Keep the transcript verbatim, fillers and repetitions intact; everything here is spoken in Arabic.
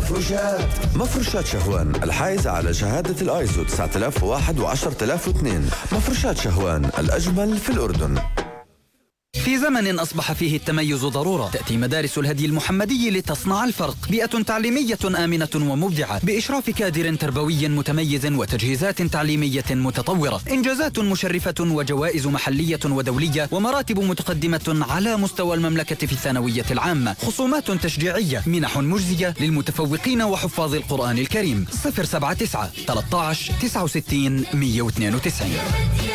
مفروشات مفروشات شهوان الحائزة على شهادة الايزو تسعة آلاف وواحد وعشرة آلاف واثنين. مفروشات شهوان الأجمل في الأردن. في زمن أصبح فيه التميز ضرورة، تأتي مدارس الهدي المحمدي لتصنع الفرق. بيئة تعليمية آمنة ومبدعة بإشراف كادر تربوي متميز وتجهيزات تعليمية متطورة، إنجازات مشرفة وجوائز محلية ودولية ومراتب متقدمة على مستوى المملكة في الثانوية العامة، خصومات تشجيعية، منح مجزية للمتفوقين وحفاظ القرآن الكريم. صفر سبعة تسعة ثلاثة عشر تسعة وستين مئة واثنين وتسعين.